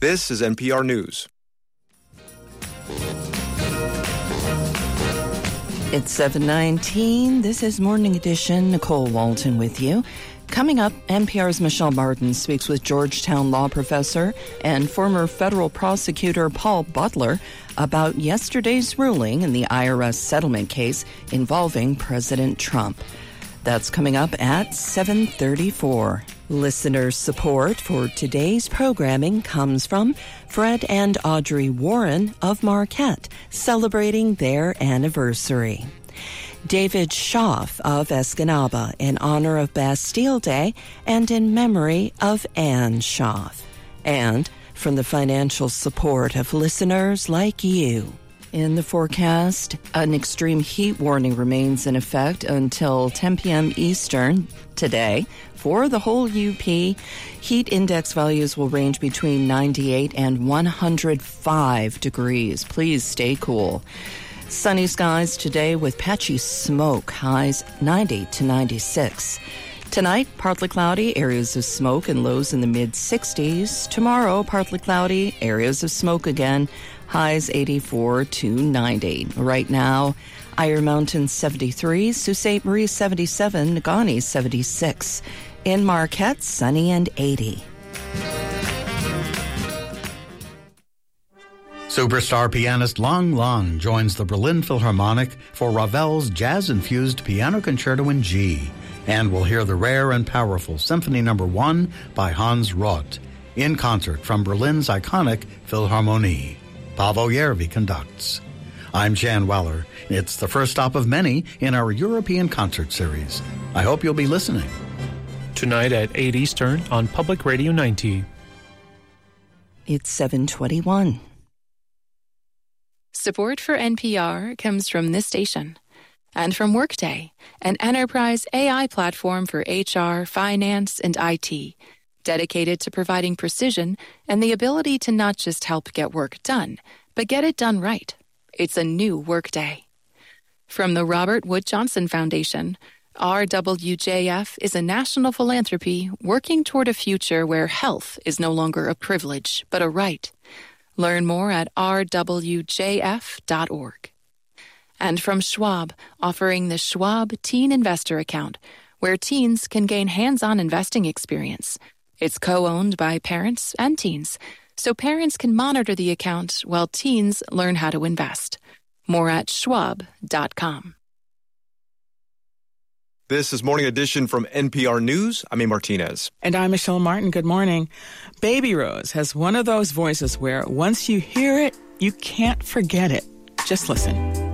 This is NPR News. It's 7:19. This is Morning Edition. Nicole Walton with you. Coming up, NPR's Michelle Martin speaks with Georgetown law professor and former federal prosecutor Paul Butler about yesterday's ruling in the IRS settlement case involving President Trump. That's coming up at 7:34. Listener support for today's programming comes from Fred and Audrey Warren of Marquette, celebrating their anniversary. David Schaff of Escanaba in honor of Bastille Day and in memory of Anne Schaff. And from the financial support of listeners like you. In the forecast, an extreme heat warning remains in effect until 10 p.m. Eastern today. For the whole UP, heat index values will range between 98 and 105 degrees. Please stay cool. Sunny skies today with patchy smoke, highs 90 to 96. Tonight, partly cloudy, areas of smoke and lows in the mid-60s. Tomorrow, partly cloudy, areas of smoke again, highs 84 to 90. Right now, Iron Mountain 73, Sault Ste. Marie 77, Negaunee 76. In Marquette, sunny and 80. Superstar pianist Lang Lang joins the Berlin Philharmonic for Ravel's jazz-infused Piano Concerto in G. And we'll hear the rare and powerful Symphony No. 1 by Hans Roth in concert from Berlin's iconic Philharmonie. Paavo Järvi conducts. I'm Jan Weller. It's the first stop of many in our European concert series. I hope you'll be listening. Tonight at 8 Eastern on Public Radio 90. It's 7:21. Support for NPR comes from this station and from Workday, an enterprise AI platform for HR, finance, and IT, dedicated to providing precision and the ability to not just help get work done, but get it done right. It's a new Workday. From the Robert Wood Johnson Foundation, RWJF is a national philanthropy working toward a future where health is no longer a privilege, but a right. Learn more at rwjf.org. And from Schwab, offering the Schwab Teen Investor Account, where teens can gain hands-on investing experience. It's co-owned by parents and teens, so parents can monitor the account while teens learn how to invest. More at schwab.com. This is Morning Edition from NPR News. I'm A. Martinez. And I'm Michelle Martin. Good morning. Baby Rose has one of those voices where once you hear it, you can't forget it. Just listen.